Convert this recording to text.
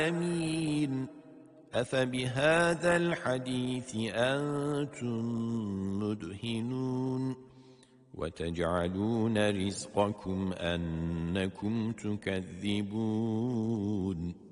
العالمين أفبهذا الحديث أنتم مدهنون وتجعلون رزقكم أنكم تكذبون